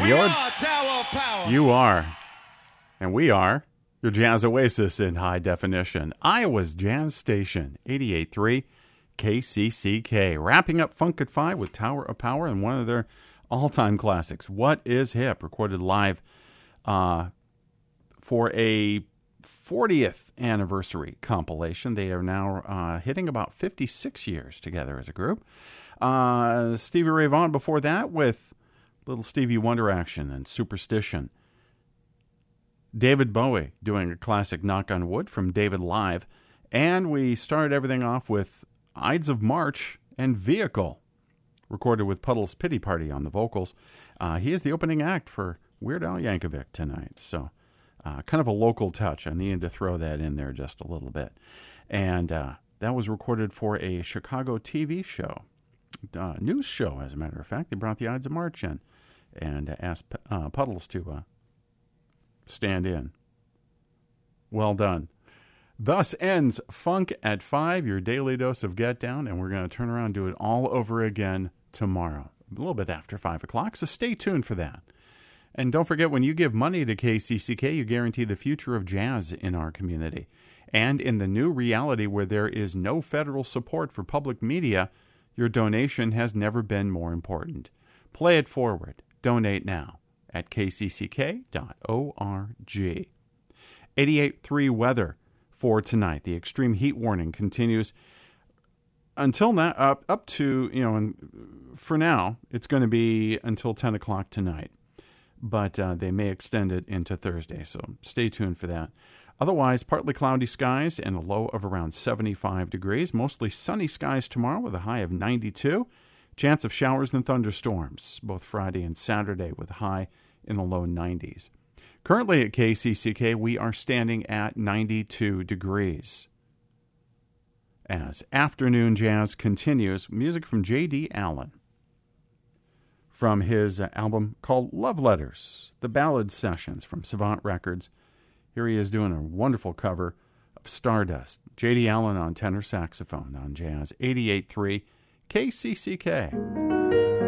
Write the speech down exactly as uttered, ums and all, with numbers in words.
We You're, are Tower of Power. You are. And we are your Jazz Oasis in high definition. Iowa's Jazz Station, eighty-eight point three K C C K. Wrapping up Funk at five with Tower of Power and one of their all-time classics, What Is Hip, recorded live uh, for a fortieth anniversary compilation. They are now uh, hitting about fifty-six years together as a group. Uh, Stevie Ray Vaughan before that with Little Stevie Wonder action and Superstition. David Bowie doing a classic Knock on Wood from David Live. And we started everything off with Ides of March and Vehicle, recorded with Puddle's Pity Party on the vocals. Uh, he is the opening act for Weird Al Yankovic tonight. So uh, kind of a local touch. I needed to throw that in there just a little bit. And uh, that was recorded for a Chicago T V show, uh, news show, as a matter of fact. They brought the Ides of March in and asked uh, Puddles to uh, stand in. Well done. Thus ends Funk at five, your daily dose of Get Down, and we're going to turn around and do it all over again tomorrow, a little bit after five o'clock, so stay tuned for that. And don't forget, when you give money to K C C K, you guarantee the future of jazz in our community. And in the new reality where there is no federal support for public media, your donation has never been more important. Play it forward. Donate now at k c c k dot org. eighty-eight point three weather for tonight. The extreme heat warning continues until now, up, up to, you know, and for now, it's going to be until ten o'clock tonight. But uh, they may extend it into Thursday, so stay tuned for that. Otherwise, partly cloudy skies and a low of around seventy-five degrees. Mostly sunny skies tomorrow with a high of ninety-two. Chance of showers and thunderstorms, both Friday and Saturday, with a high in the low nineties. Currently at K C C K, we are standing at ninety-two degrees. As afternoon jazz continues, music from J D. Allen. From his album called Love Letters, the Ballad Sessions from Savant Records. Here he is doing a wonderful cover of Stardust. J D. Allen on tenor saxophone on Jazz eighty-eight point three K C C K.